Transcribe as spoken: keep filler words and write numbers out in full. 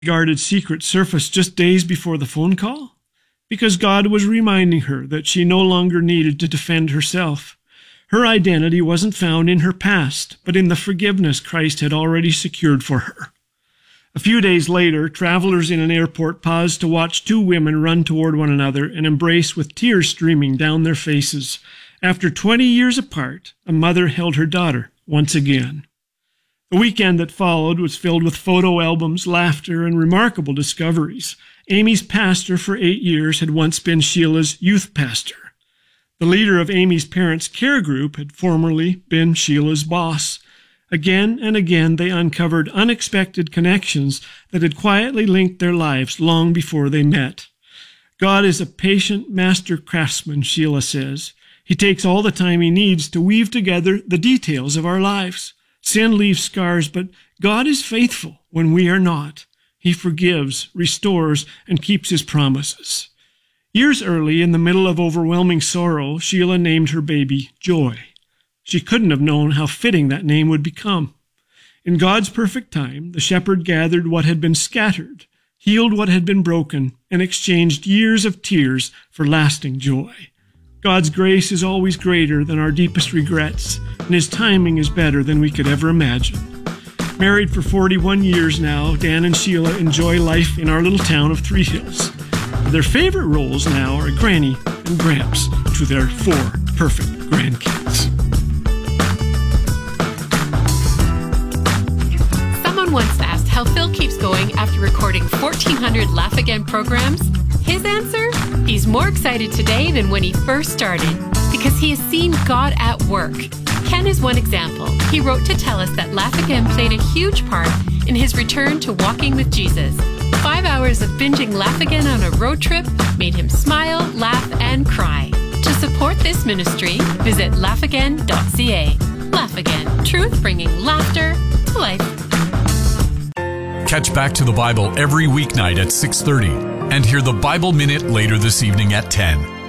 guarded secret surfaced just days before the phone call? Because God was reminding her that she no longer needed to defend herself. Her identity wasn't found in her past, but in the forgiveness Christ had already secured for her. A few days later, travelers in an airport paused to watch two women run toward one another and embrace with tears streaming down their faces. After twenty years apart, a mother held her daughter once again. The weekend that followed was filled with photo albums, laughter, and remarkable discoveries. Amy's pastor for eight years had once been Sheila's youth pastor. The leader of Amy's parents' care group had formerly been Sheila's boss. Again and again they uncovered unexpected connections that had quietly linked their lives long before they met. God is a patient master craftsman, Sheila says. He takes all the time he needs to weave together the details of our lives. Sin leaves scars, but God is faithful when we are not. He forgives, restores, and keeps his promises. Years early, in the middle of overwhelming sorrow, Sheila named her baby Joy. She couldn't have known how fitting that name would become. In God's perfect time, the shepherd gathered what had been scattered, healed what had been broken, and exchanged years of tears for lasting joy. God's grace is always greater than our deepest regrets, and his timing is better than we could ever imagine. Married for forty-one years now, Dan and Sheila enjoy life in our little town of Three Hills. Their favorite roles now are Granny and Gramps to their four perfect grandkids. Someone once asked how Phil keeps going after recording fourteen hundred Laugh Again programs. His answer? He's more excited today than when he first started because he has seen God at work. Ken is one example. He wrote to tell us that Laugh Again played a huge part in his return to walking with Jesus. Five hours of binging Laugh Again on a road trip made him smile, laugh, and cry. To support this ministry, visit laugh again dot c a. Laugh Again, truth bringing laughter to life. Catch Back to the Bible every weeknight at six thirty and hear the Bible Minute later this evening at ten.